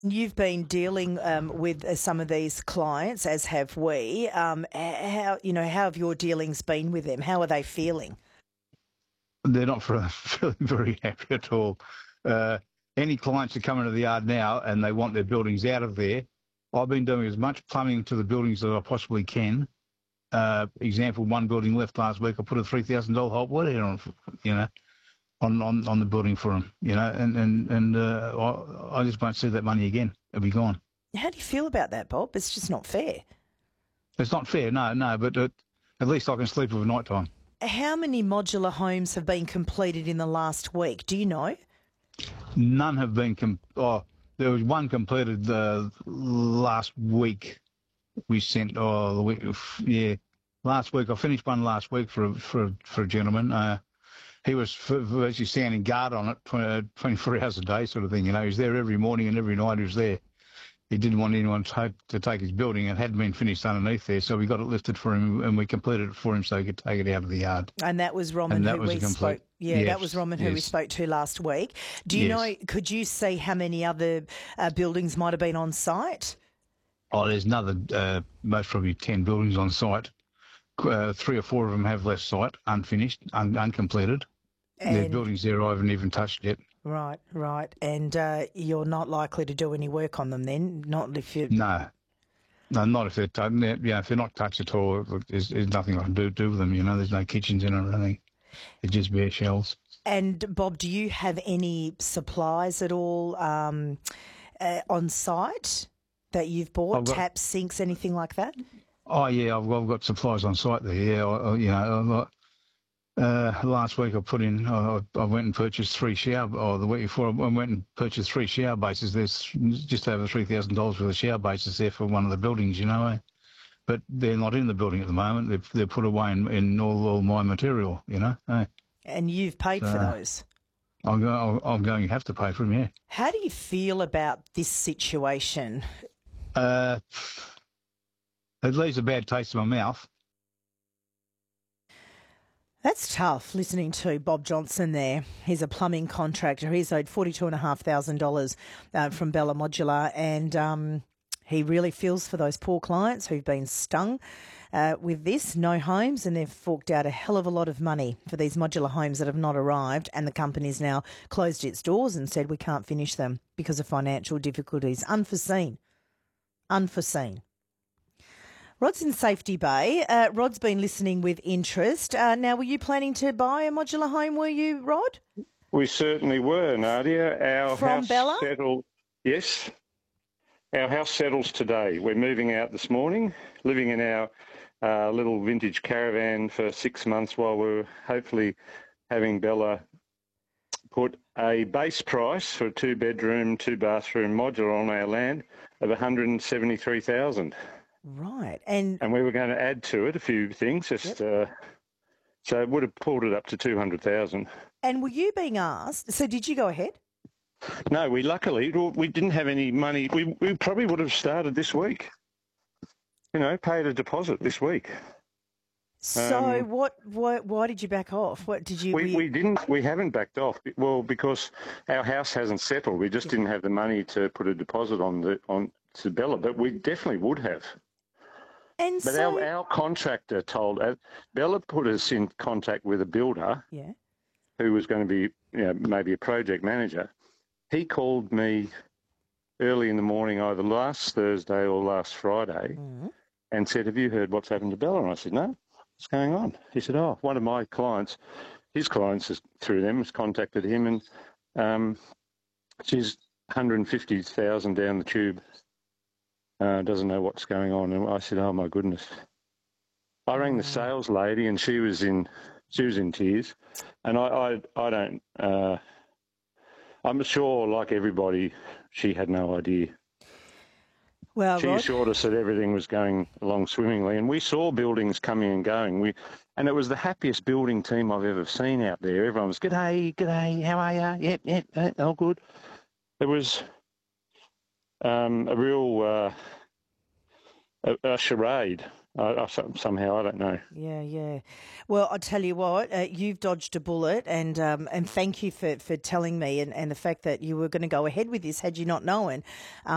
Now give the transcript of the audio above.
You've been dealing with some of these clients, as have we. How have your dealings been with them? How are they feeling? They're not feeling very happy at all. Any clients that come into the yard now and they want their buildings out of there, I've been doing as much plumbing to the buildings that I possibly can. Example, one building left last week, I put a $3,000 hot water heater on, on the building for them, and I just won't see that money again. It'll be gone. How do you feel about that, Bob? It's just not fair. It's not fair, no, but at least I can sleep over night time. How many modular homes have been completed in the last week? Do you know? None have been. There was one completed last week. We sent the week, yeah, last week. I finished one last week for a gentleman. He was actually standing guard on it 24 hours a day, sort of thing. He was there every morning and every night. He was there. He didn't want anyone to take his building. It hadn't been finished underneath there, so we got it lifted for him and we completed it for him so he could take it out of the yard. And that was Roman who we spoke. Yeah, yes, that was Roman who we spoke to last week. Do you know? Could you see how many other buildings might have been on site? Oh, there's another, most probably 10 buildings on site. 3 or 4 of them have left site, unfinished, uncompleted. There's buildings there I haven't even touched yet. Right. And you're not likely to do any work on them then? Not if you... No, not if they're if they're not touched at all. There's nothing I can do with them. There's no kitchens in or anything. They're just bare shells. And Bob, do you have any supplies at all on site that you've bought? Taps, sinks, anything like that? Oh yeah, I've got supplies on site there. Yeah, last week I went and purchased 3 shower. The week before I went and purchased 3 shower bases. There's just over $3,000 worth of shower bases there for one of the buildings. But they're not in the building at the moment. They're put away in all my material. And you've paid for those. I'm going to have to pay for them. Yeah. How do you feel about this situation? It leaves a bad taste in my mouth. That's tough, listening to Bob Johnson there. He's a plumbing contractor. He's owed $42,500 from Bella Modular, and he really feels for those poor clients who've been stung with this. No homes, and they've forked out a hell of a lot of money for these modular homes that have not arrived, and the company's now closed its doors and said we can't finish them because of financial difficulties. Unforeseen. Rod's in Safety Bay. Rod's been listening with interest. Now, were you planning to buy a modular home, were you, Rod? We certainly were, Nadia. Our From house Bella? settled. Yes. Our house settles today. We're moving out this morning, living in our little vintage caravan for 6 months while we're hopefully having Bella put a base price for a 2-bedroom, 2-bathroom modular on our land of $173,000. Right. And we were going to add to it a few things, so it would have pulled it up to $200,000. And were you being asked, so did you go ahead? No, we didn't have any money. We probably would have started this week, paid a deposit this week. So why did you back off? What did you... We haven't backed off. Well, because our house hasn't settled. We just didn't have the money to put a deposit to Bella, but we definitely would have. But our contractor told Bella put us in contact with a builder who was going to be maybe a project manager. He called me early in the morning, either last Thursday or last Friday, and said, "Have you heard what's happened to Bella?" And I said, "No, what's going on?" He said, "Oh, one of my clients, his clients through them, has contacted him, and she's $150,000 down the tube. Doesn't know what's going on." And I said, "Oh my goodness." I rang the sales lady, and she was in tears. And I don't. I'm sure, like everybody, she had no idea. Well, she assured us that everything was going along swimmingly, and we saw buildings coming and going. And it was the happiest building team I've ever seen out there. Everyone was, "G'day, how are you? Yep, all good." It was a real a charade. Somehow, I don't know. Yeah. Well, I'll tell you what, you've dodged a bullet, and thank you for telling me, and the fact that you were going to go ahead with this had you not known.